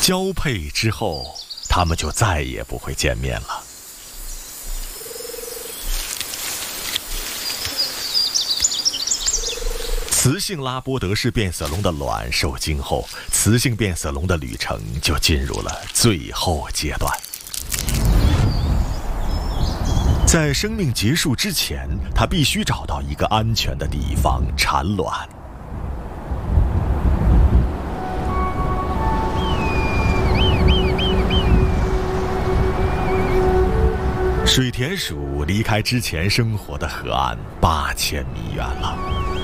交配之后，他们就再也不会见面了。雌性拉波德氏变色龙的卵受精后，雌性变色龙的旅程就进入了最后阶段。在生命结束之前，它必须找到一个安全的地方产卵。水田鼠离开之前生活的河岸8000米远了。